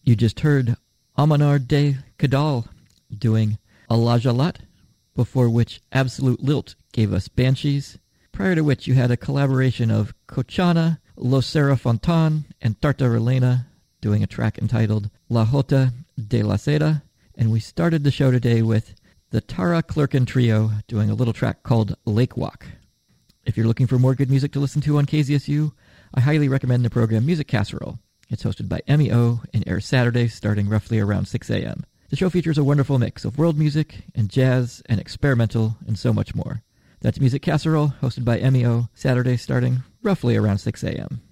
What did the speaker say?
You just heard Amanar de Kadal doing Alajalat, before which Absolute Lilt gave us Banshees, prior to which you had a collaboration of Cochana, Losera Fontan, and Tartarelena doing a track entitled La Jota de la Seda, and we started the show today with the Tara Clerkin Trio doing a little track called Lake Walk. If you're looking for more good music to listen to on KZSU, I highly recommend the program Music Casserole. It's hosted by MEO and airs Saturdays starting roughly around 6 a.m. The show features a wonderful mix of world music and jazz and experimental and so much more. That's Music Casserole, hosted by MEO, Saturdays starting roughly around 6 a.m.